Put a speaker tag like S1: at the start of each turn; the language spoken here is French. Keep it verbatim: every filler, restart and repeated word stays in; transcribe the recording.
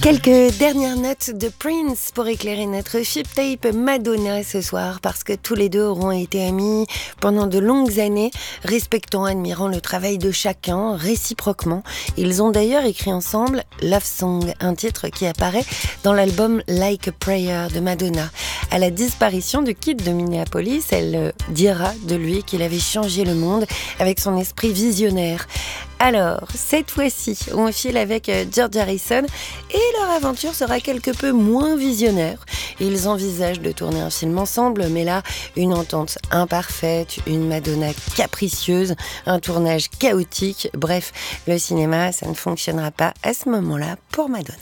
S1: Quelques dernières notes de Prince pour éclairer notre chip tape Madonna ce soir, parce que tous les deux auront été amis pendant de longues années, respectant, admirant le travail de chacun réciproquement. Ils ont d'ailleurs écrit ensemble Love Song, un titre qui apparaît dans l'album Like a Prayer de Madonna. À la disparition du Kid de Minneapolis, elle dira de lui qu'il avait changé le monde avec son esprit visionnaire. Alors, cette fois-ci, on file avec George Harrison et leur aventure sera quelque peu moins visionnaire. Ils envisagent de tourner un film ensemble, mais là, une entente imparfaite, une Madonna capricieuse, un tournage chaotique. Bref, le cinéma, ça ne fonctionnera pas à ce moment-là pour Madonna.